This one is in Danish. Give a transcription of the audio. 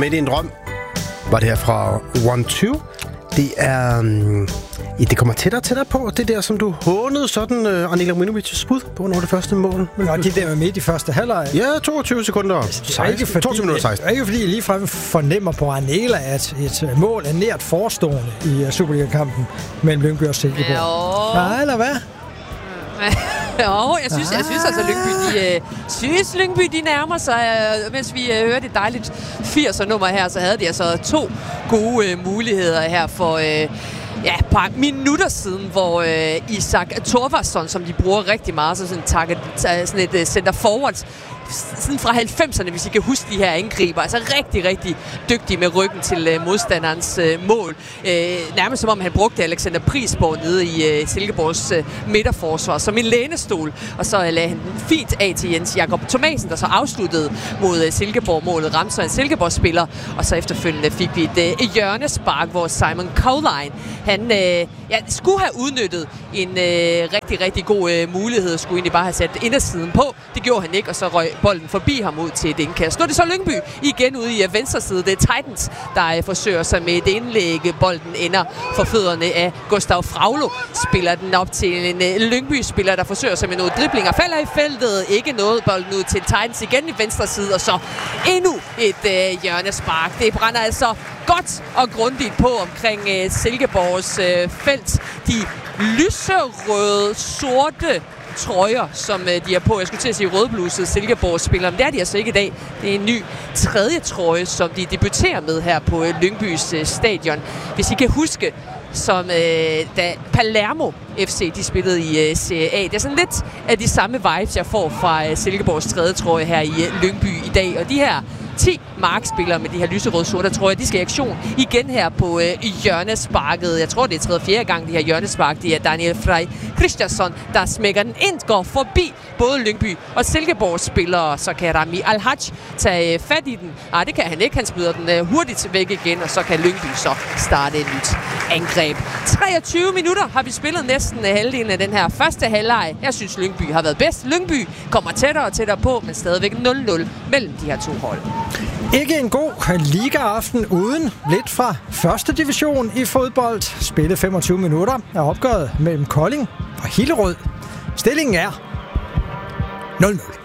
Midt i en drøm var det her fra 1-2. Det er... det kommer tættere og tættere på. Det der, som du hånede sådan, Anela Minovic's bud på, når det første mål. Nå, det der med midt i første halvleg. Ja, 22 sekunder. 22 minutter 16. Det er ikke fordi, jeg ligefrem fornemmer på Anela, at et mål er nært forestående i Superliga-kampen mellem Lyngby og Silkeborg. Nej, eller hvad? Jo, jeg synes altså, Lyngby de nærmer sig, mens vi hører det dejligt 80'er-nummer her, så havde de altså 2 gode muligheder her for... et par minutter siden, hvor Isak Thorvarsson, som de bruger rigtig meget, så sådan et center forward, sådan fra 90'erne, hvis I kan huske de her angriber. Altså rigtig, rigtig dygtig med ryggen til modstanderens mål. Nærmest som om han brugte Alexander Prisborg nede i Silkeborgs midterforsvar som en lænestol. Og så lagde han fint af til Jens Jakob Thomasen, der så afsluttede mod Silkeborg-målet. Ramte så en Silkeborg-spiller, og så efterfølgende fik vi et hjørnespark, hvor Simon Cowline, han skulle have udnyttet en rigtig, rigtig god mulighed. Skulle egentlig bare have sat indersiden på. Det gjorde han ikke, og så røg bolden forbi ham ud til et indkast. Nu er det så Lyngby igen ude i venstre side. Det er Titans, der forsøger sig med et indlæg. Bolden ender for fødderne af Gustav Fraglo. Spiller den op til en Lyngby-spiller, der forsøger sig med nogle driblinger. Falder i feltet. Ikke noget. Bolden ud til Titans igen i venstre side. Og så endnu et hjørnespark. Det brænder altså godt og grundigt på omkring Silkeborgs felt. De lyserøde, sorte trøjer, som de har på. Jeg skulle til at sige rødblusede Silkeborg-spillere, men det er de altså ikke i dag. Det er en ny 3. trøje, som de debuterer med her på Lyngbys stadion. Hvis I kan huske, som da Palermo FC de spillede i Serie A. Det er sådan lidt af de samme vibes, jeg får fra Silkeborgs 3. trøje her i Lyngby i dag. Og de her 10 markspillere med de her lyserøde sorte trøjer, de skal i aktion igen her på hjørnesparket. Jeg tror, det er 3. 4. gang, de her hjørnespark. Det er Daniel Frey Christiansson, der smækker den ind, går forbi både Lyngby og Silkeborgs spillere. Så kan Rami Al-Haj tage fat i den. Nej, det kan han ikke. Han smider den hurtigt væk igen, og så kan Lyngby så starte et nyt angreb. 23 minutter har vi spillet næsten halvdelen af den her første halvleg. Jeg synes, Lyngby har været bedst. Lyngby kommer tættere og tættere på, men stadigvæk 0-0 mellem de her 2 hold. Ikke en god liga-aften uden lidt fra første division i fodbold. Spillet 25 minutter er opgøret mellem Kolding og Hillerød. Stillingen er 0-0.